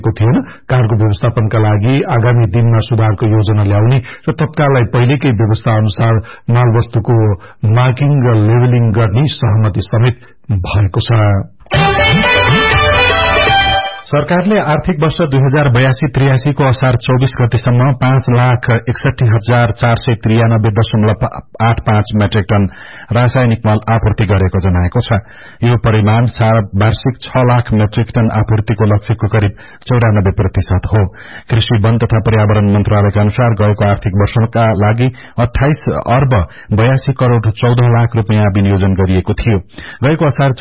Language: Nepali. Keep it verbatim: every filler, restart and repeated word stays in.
थिएन। कार्गो व्यवस्थापनका लागि आगामी दिनमा सुधारको योजना ल्याउने र तत्काललाई पहिलेकै व्यवस्था अनुसार मालवस्तुको मार्किङ र लेबलिङ गर्ने सहमति समेत भएको छ। सरकारले आर्थिक वर्ष दुई हजार बयासी त्रियासी को असार चौबीस गतेसम्म पाँच लाख एकसठी हजार चार सय त्रियानब्बे दशमलव आठ पाँच मेट्रिक टन रासायनिक मल आपूर्ति गरेको जनाएको छ। यो परिमाण वार्षिक छ लाख मेट्रिक टन आपूर्तिको लक्ष्यको करिब चौरानब्बे प्रतिशत हो। कृषि वन तथा पर्यावरण मन्त्रालयका अनुसार गएको आर्थिक वर्षका लागि अठाइस अर्ब बयासी करोड़ चौध लाख रूपियाँ विनियोजन गरिएको थियो। गएको असार